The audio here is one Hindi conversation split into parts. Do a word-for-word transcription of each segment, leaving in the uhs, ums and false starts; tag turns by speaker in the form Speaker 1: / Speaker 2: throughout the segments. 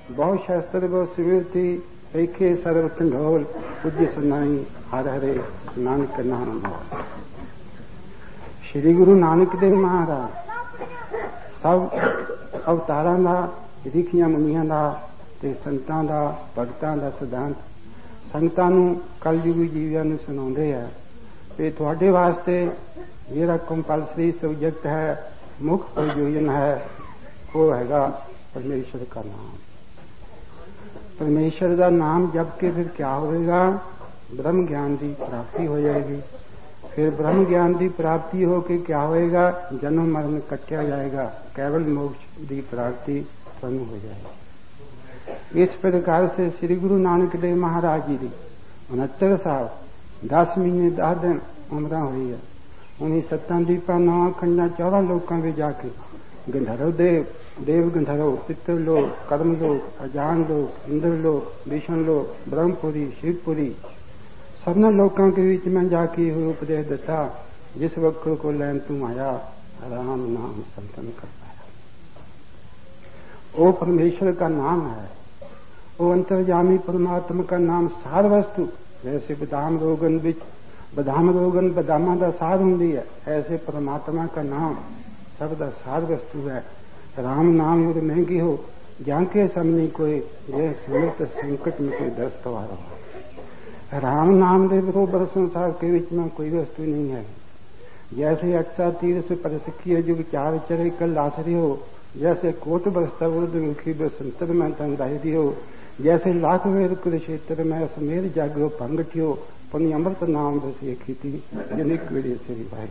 Speaker 1: बहु शास्त्र बहु सिमरती रेखे सर्व ढोल पूज्य सुनाई हर हरे नानक नाम मोल। श्री गुरु नानक देव महाराज सब अवतारां दा रिखियां मुनियां दा ते संतां दा भगतां दा सिद्धांत संगतां नूं कलयुगी जीवियां नूं सुणाउंदे आ कि तुहाडे वास्ते जिहड़ा कंपलसरी सब्जेक्ट है, मुख्य प्रयोजन है, वो हैगा परमेश्वर का नाम। परमेश्वर का नाम जप के फिर क्या होगा? ब्रह्म ज्ञान की प्राप्ति हो जाएगी। फिर ब्रह्म ज्ञान की प्राप्ति होकर क्या होएगा? जन्म मरण कटया जाएगा, केवल मोक्ष की प्राप्ति स्वयं हो जाएगी। इस प्रकार से श्री गुरु नानक देव महाराज जी की उनहत्तर साल दस महीने दस दिन उम्र हुई है। उन्हीं सत्तां दीपां नौ खंडा चौदह लोगों में जाके गंधर्व देव, देव गंधर्व, पितर लोग, कर्म लोग, अजान लोग, इंद्र लोग, विष्णु लोग, ब्रह्मपुरी, शिवपुरी, सबने लोगों के बीच में जाके हुए उपदेश देता। जिस वक्त को लैन तुम आया, राम नाम संतन कर पाया। वो परमेश्वर का नाम है, वो अंतर्यामी परमात्मा का नाम सार वस्तु। जैसे बदाम रोगन बिच बदाम रोगन बदामा का सार होंगी है, ऐसे परमात्मा का नाम सबदा सार वस्तु है। राम नाम और महंगी हो जाके सामने कोई यह समर्थ संकट में कोई दस्त आ रहा। राम नाम दे बरोबर संसार के बीच में कोई वस्तु नहीं है। जैसे अक्सा तीर से परसखी जुग चार चरे कल आसरी हो, जैसे कोट बरसता मुखी बसंतर में तंगदाही हो, जैसे लाख वेद कुरुक्षेत्र में समेर जागो पंगठियो पनी अमृत नाम बस एक थी जनिक वेड़े से भाई।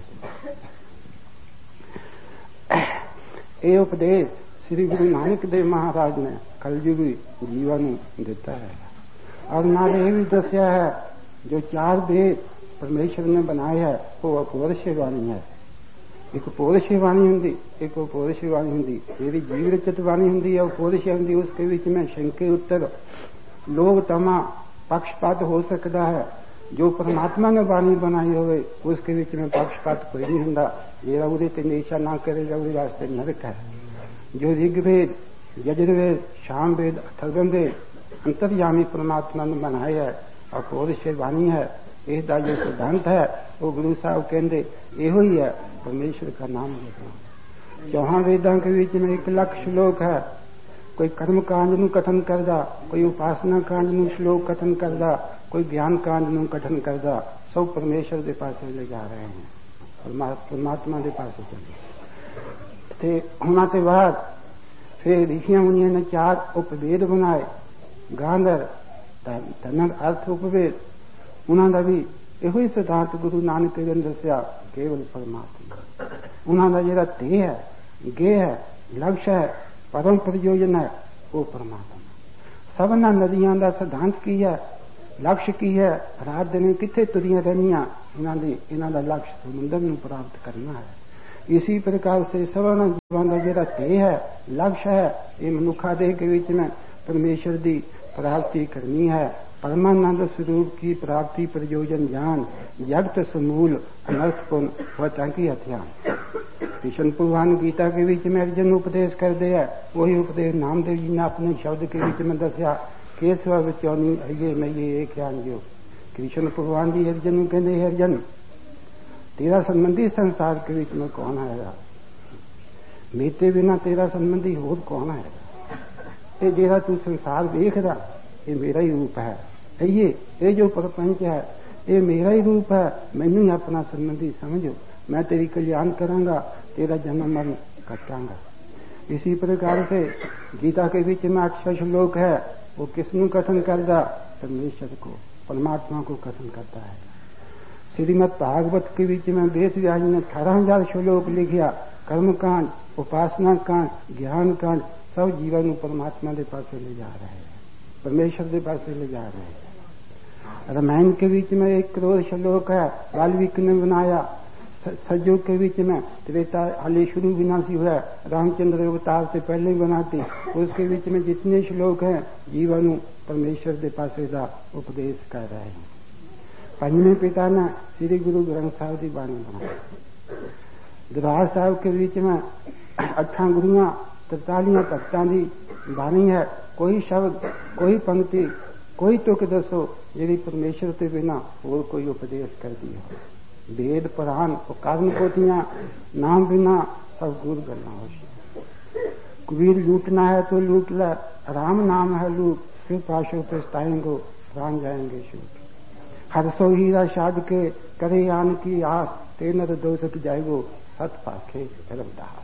Speaker 1: ये उपदेश श्री गुरु नानक देव महाराज ने कलयुगी जीवन देता है। और नाले ये भी दसिया है, जो चार वेद परमेश्वर ने बनाए है वो अपौरुष वाणी है। एक पौरुष वाणी होंगी, एक अपौरुष वाणी होंगी। यदि जीव रचित वाणी होंगी या अपौरुष होंगी, उसके बीच में शंके उत्तर लोभ तमा पक्षपात हो सकता है। जो परमात्मा ने वाणी बनाई होवे उसके बीच में पक्षपात कोई नहीं होता। ये उदय निशा ना करेगा उसके वास्ते नरक है। जो ऋग्वेद, यजुर्वेद, सामवेद, अथर्ववेद अंतर्यामी परमात्मा ने बनाए है और पौरुष वाणी है, इसका जो सिद्धांत है वो गुरु साहब कहते यो ही है परमेश्वर का नाम लेना। चौहान वेदां के बीच में एक लाख श्लोक है। कोई कर्म कांड नू कथन करदा, कोई उपासना कांड नू श्लोक कथन करदा, कोई ज्ञान कांड नू कथन करदा, सब परमेश्वर के पास ले जा रहे हैं, परमात्मा के पास चले। होना के बाद फिर ऋषियां मुनियों ने चार उपवेद बनाए। गांधर धनर अर्थ उपवेद, उन्होंने भी यो सिद्धांत गुरु नानक देव ने दसिया, केवल परमात्मा। उन्होंने जरा ध्येय है, गे है, लक्ष्य है, परम प्रयोजन है, वो परमात्मा। सबना नदियां का सिद्धांत की है, लक्ष्य की है। रात दिन किथे तुरियां रहनिया, इन्हों का लक्ष्य समुद्र में प्राप्त करना है। इसी प्रकार से सबना जीवन का जरा ध्येय है, लक्ष्य है, ये मनुखा देह के बीच में परमेश्वर की प्राप्ति करनी है। परमानंद स्वरूप की प्राप्ति प्रयोजन ज्ञान जगत समूल अनर्थपूर्ण वता की हथियान। कृष्ण भगवान गीता के बीच में अर्जुन उपदेश कर दिया, वही उपदेश नामदेव जी ने अपने शब्द के बीच में दसिया, केसवा बचौनी अये मैं ये एक ज्ञान जो। कृष्ण भगवान जी अर्जुन कहते, अर्जुन तेरा संबंधी संसार के बीच में कौन आएगा? मेरे बिना तेरा संबंधी होर कौन आएगा? ये जेरा तू संसार देख रहा, ये मेरा ही रूप है। ये ये जो प्रपंच है ये मेरा ही रूप है। मैनू ही अपना संबंधी समझो, मैं तेरी कल्याण करांगा, तेरा जन्म मरण कटांगा। इसी प्रकार से गीता के बीच में अक्षर श्लोक है, वो किसनु कथन करता? परमेश्वर को, परमात्मा को कथन करता है। श्रीमद् भागवत के बीच में वेद व्यास ने अठारह हजार श्लोक लिखिया। कर्म कांड, उपासना कांड, ज्ञान कांड सब जीवन परमात्मा के पास ले जा रहे हैं, परमेश्वर के पास ले जा रहे हैं। रामायण के बीच में एक करोड़ श्लोक है, वाल्मीकि ने बनाया। सज्जों के बीच में त्रेता हाली शुरू विनाशी हुआ, रामचंद्र अवतार से पहले ही बनाती। उसके बीच में जितने श्लोक हैं जीवन परमेश्वर के पास उपदेश कर रहे हैं। पंजवें पिता ने श्री गुरु ग्रंथ साहब की बाणी बनाई। दरबार साहब के बीच में अठा गुरुआ तरतालियां भक्तां की बाणी है। कोई शब्द, कोई पंक्ति, कोई तुक दसो यदि परमेश्वर के बिना और कोई उपदेश कर दिया। वेद पुराण और कर्म पोथियां नाम बिना सब गुरु करना होशियार। कबीर लूटना है तो लूट ला, राम नाम है लूट, फिर पाशो पछताएंगो प्राण जाएंगे छूट। हरसो हीरा शाद के करे आन की आस, तेनर दोषक जाएगो सत पाखे धर्मदास।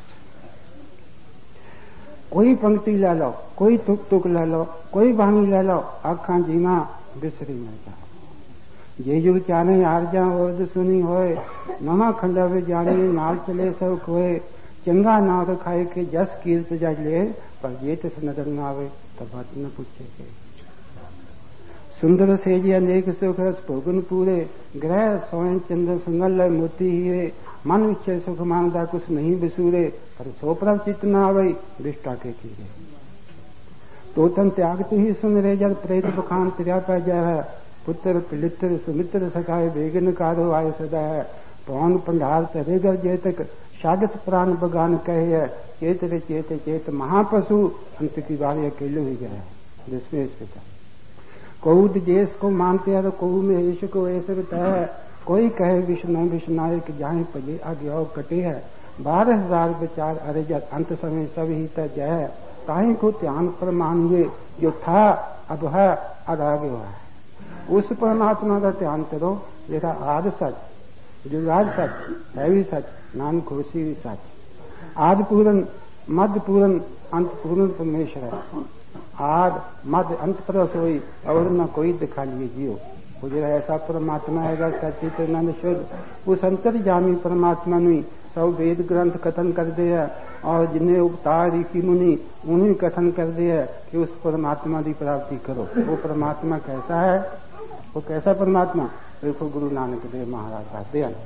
Speaker 1: कोई पंक्ति ले लो, कोई तुक तुक ले लो, कोई बाणी ले लो, आखा जीमा बिसरी न जाओ। ये युग चाने आरजा और सुनी होए, नमा खंडा वे जाने नाल चले सब खोए। चंगा ना तो खाए के जस कीर्त जज ले, पर ये तिस नजर न आवे तब बात न पूछे के। सुंदर से जी अनेक सुख रस भोगन पूरे, ग्रह सोए चंद्र संगल मोती हीरे। मन इच्छे सुख मानदा कुछ नहीं बिसूरे, पर सोपरा चित न आवे विष्टा के कीरे। तो तन त्यागते ही सुन रे जल प्रेत बखान तिरा पै जाए। पुत्र पिलित्र सुमित्र सखाए बेगन कारो आय सदा है। पौन पंडार तरेगर जेतक सागत प्राण बगान कहे है। चेत रे चेत चेत महापशु अंत की बारी अकेले ही गया। जिसमें इस पिता कौद देश को मानते हैं, कऊ में ईश को ऐसे बताया। कोई कहे विष्णु विष्णायक जाए पजे आगे कटे है। बारह हजार विचार अरेजत अंत समय सब ही तय। ताही को ध्यान पर मानिए, जो था अब है अब आगे हुआ है। उस परमात्मा का ध्यान करो जेड़ा आद सच, जुगाड़ सच, है भी सच, नाम खुशी भी सच। आद पूरन, मध्य पूरन, अंत पूरन परमेश्वर है। आद मध्य अंत पर सोई और न कोई दिखा लिए जियो। जो ऐसा परमात्मा है सचिदानंद शुद्ध, उस अंतर्यामी परमात्मा ने सब वेद ग्रंथ कथन कर दिया और जिन्हें उपतार ऋषि मुनि उन्हें कथन कर दिया कि उस परमात्मा की प्राप्ति करो। वो परमात्मा कैसा है, वो कैसा परमात्मा? देखो गुरु नानक देव महाराज कहते हैं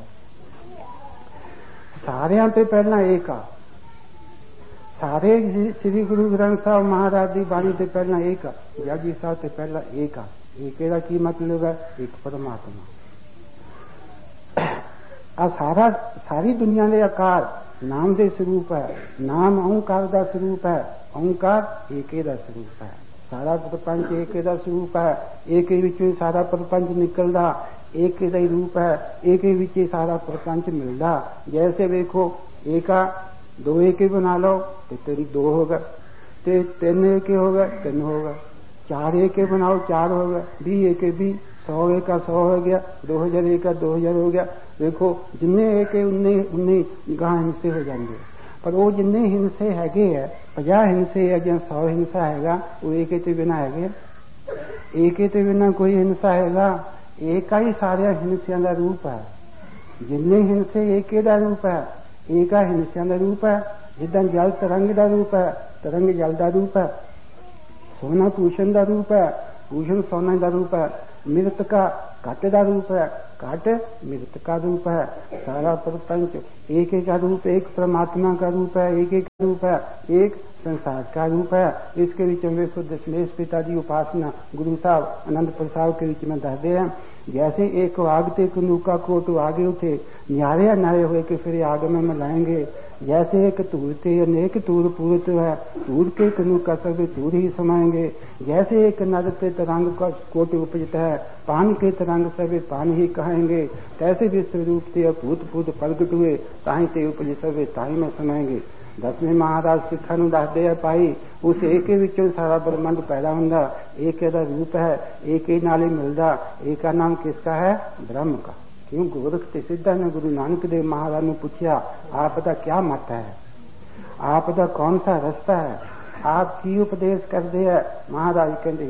Speaker 1: सारिया ते पहला एक आ, सारे श्री गुरु ग्रंथ साहब महाराज की बाणी ते पहला एक आ, जपजी साहब ते पहला एक आ। एक एदा की मतलब है? एक परमात्मा। आ सारा सारी दुनिया के आकार नाम के स्वरूप है। नाम ओंकार का स्वरूप है, ओंकार एक का स्वरूप है। सारा प्रपंच एक का स्वरूप है। एक विचों सारा प्रपंच निकलदा, एक का ही रूप है। एक विच सारा प्रपंच मिलदा। जैसे देखो एका दो एक बना लो तो तेरी दो होगा, ते तीन एक होगा तीन होगा, चार एक बनाओ चार हो गया, बी एक बी, सौ एक का सौ हो गया, दो हजार एक का दो हजार हो गया। देखो जिन्ने एक उन्ने उन्ने गां हिंसे हो जाएंगे। पर वो जिन्ने हिंसे हैगे है, पचास हिंसे है या सौ हिंसा हैगा, वो एक के बिना हैगे? एक के बिना कोई हिंसा हैगा? एक का ही सारे हिंसिया का रूप है। जिन्ने हिंसे एक का रूप है, एक का हिंसिया का रूप है। जिदा जल तरंग का रूप है, तरंग जल का रूप है। सोना भूषण का रूप है, भूषण सोना का रूप है। मृत का घट का रूप है, घट मृत का रूप है। सारा प्रपंच एक एक का रूप, एक परमात्मा का रूप है, एक एक रूप है, एक संसार का रूप है। इसके बीच में देखो दशमेश पिता जी उपासना गुरु साहब आनंद प्रसाद के बीच में दसते हैं। जैसे एक आगते कनूका कोट आगे उठे, न्यारे नारे हुए कि फिर आग में मिलाएंगे। जैसे एक तूरते अनेक तूर पूरत है, तूर के कनूका सब तूर ही समाएंगे। जैसे एक नद पे तरंग का कोट उपजता है, पान के तरंग सब पान ही कहेंगे। तैसे विश्व रूप से भूत भूत प्रगट हुए, ताही ते उपज सब ताही में समाएंगे। दसवें महाराज सिखा नूं दसदे आ भाई, उस एक विचों सारा ब्रह्मंड पैदा हुंदा। एक दा रूप है, एक ही नाल ही मिलदा। एक का नाम किसका है? ब्रह्म का। क्यों? गोरख ते सिद्धा ने गुरु नानक देव महाराज ने पूछा, आपका क्या मत है, आपका कौन सा रास्ता है, आप की उपदेश करते हैं? महाराज कहते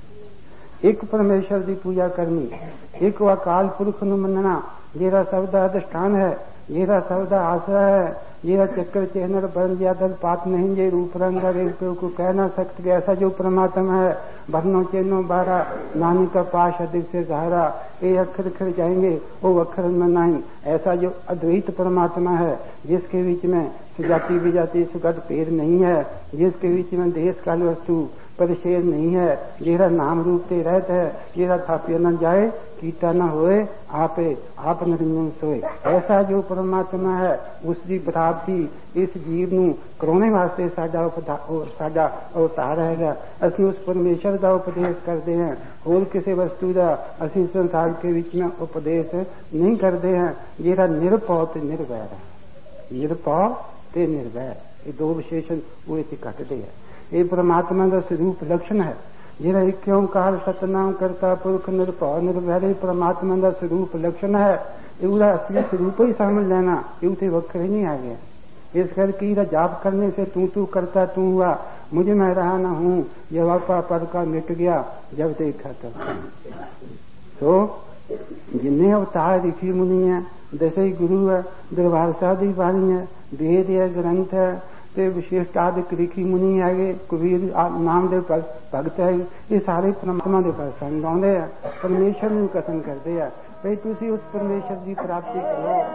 Speaker 1: एक एक परमेश्वर की पूजा करनी, एक अकाल पुरख नूं मनना, जेरा सब दा अधिष्ठान है, जेरा सब दा आसरा है, जेरा चक्कर चेहनर बन गया दल पात नहीं, जे रूप रंग रेख को कह ना सकते। ऐसा जो परमात्मा है, बरनो चेनो बारा नानी का पाश अधिक से सहारा, ये अक्षर खर जाएंगे वो अक्षर में नहीं। ऐसा जो अद्वैत परमात्मा है, जिसके बीच में सुजाति विजाति सुगत पेड़ नहीं है, जिसके बीच में देश काल वस्तु पर शेर नहीं है, जेरा नाम रूप से रहता है, जेरा थापिया न जाए कीटा न होए आपे आप निरंजन सोए। ऐसा जो परमात्मा है उसकी प्राप्ति इस जीव ਨੂੰ ਕਰਾਉਣੇ ਵਾਸਤੇ ਸਾਡਾ ਸਾਡਾ ਅਵਤਾਰ ਹੈਗਾ। ਅਸੀਂ ਉਸ ਪਰਮੇਸ਼ਰ ਦਾ ਉਪਦੇਸ਼ ਕਰਦੇ ਹਾਂ, ਹੋਰ ਕਿਸੇ ਵਸਤੂ ਦਾ ਅਸੀਂ ਸੰਸਾਰ ਦੇ ਵਿੱਚ ਨਾ ਉਪਦੇਸ਼ ਨਹੀਂ ਕਰਦੇ ਹਾਂ। ਜਿਹੜਾ ਨਿਰਭਉ ਤੇ ਨਿਰਵੈਰ ਹੈ, ਨਿਰਭਉ ਤੇ ਨਿਰਵੈਰ ਇਹ ਦੋ ਵਿਸ਼ੇਸ਼ਣ ਉਹ ਇੱਥੇ ਘਟਦੇ ਹੈ। ਇਹ ਪਰਮਾਤਮਾ ਦਾ ਸਰੂਪ ਲਕਸ਼ਣ ਹੈ। ਜਿਹੜਾ ਇੱਕ ਓਂਕਾਰ ਸਤਨਾਮ ਕਰਤਾ ਪੁਰਖ ਨਿਰਭਉ ਨਿਰਵੈਰ परमात्मा ਦਾ ਸਰੂਪ ਲਕਸ਼ਣ ਹੈ। ਇਹਦਾ ਅਸਲੀ ਸਰੂਪ ਹੀ ਸਮਝ ਲੈਣਾ, ਇਹ ਉਤੇ ਵੱਖਰੇ नहीं आ गया। इस करके जाप करने से तू तू करता तू हुआ, मुझे मैं रहा न हूं, जब आपा पर का मिट गया जब देखा तब। तो जिन्हें अवतार ऋषि मुनि है, दसे गुरु है, दरबार साहब की बाणी है, वेद है, ग्रंथ है, ते विशिष्टादिक ऋषि मुनि है, कबीर नाम दे भगत है, ये सारे परमात्मा के प्रसंग आते हैं, परमेश्वर ਨੂੰ कथन करते हैं भाई तुसी उस परमेश्वर की प्राप्ति करो।